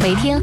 每天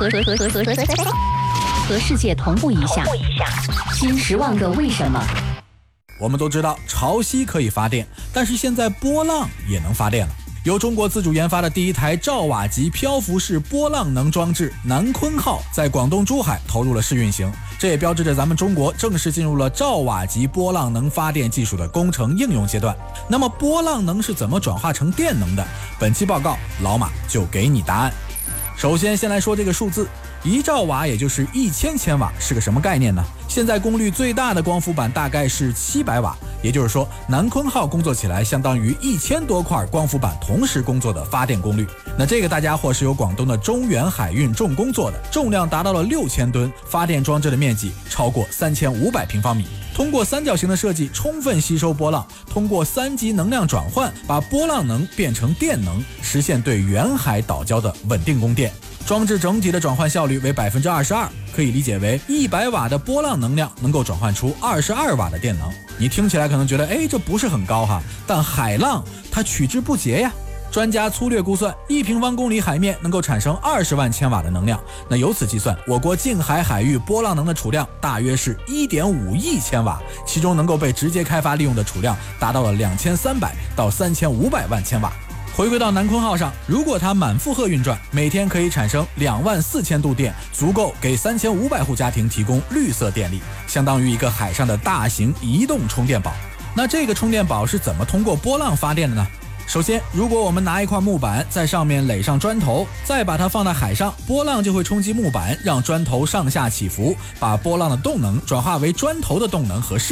和世界同步一下，新10万个为什么。 我们都知道潮汐可以发电，但是现在波浪也能发电了。由中国自主研发的第一台兆瓦级漂浮式波浪能装置南鲲号在广东珠海投入了试运行，这也标志着咱们中国正式进入了兆瓦级波浪能发电技术的工程应用阶段。那么波浪能是怎么转化成电能的？本期报告老马就给你答案。首先来说这个数字，1兆瓦也就是1000千瓦是个什么概念呢？现在功率最大的光伏板大概是700瓦，也就是说南鲲号工作起来相当于1000多块光伏板同时工作的发电功率。那这个大家伙是由广东的中远海运重工做的，重量达到了6000吨，发电装置的面积超过3500平方米。通过三角形的设计充分吸收波浪，通过3级能量转换把波浪能变成电能，实现对远海岛礁的稳定供电。装置整体的转换效率为 22%， 可以理解为100瓦的波浪能量能够转换出22瓦的电能。你听起来可能觉得这不是很高哈，但海浪它取之不竭呀。专家粗略估算，1平方公里海面能够产生20万千瓦的能量。那由此计算，我国近海海域波浪能的储量大约是 1.5亿千瓦，其中能够被直接开发利用的储量达到了2300到3500万千瓦。回归到南鲲号上，如果它满负荷运转，每天可以产生24000度电，足够给3500户家庭提供绿色电力，相当于一个海上的大型移动充电宝。那这个充电宝是怎么通过波浪发电的呢？首先，如果我们拿一块木板在上面垒上砖头，再把它放在海上，波浪就会冲击木板，让砖头上下起伏，把波浪的动能转化为砖头的动能和